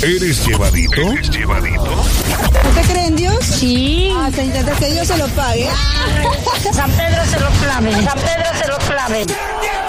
¿Eres llevadito? ¿Usted cree en Dios? Sí. Se intenta que Dios se lo pague. San Pedro se lo clave. San Pedro se lo clave.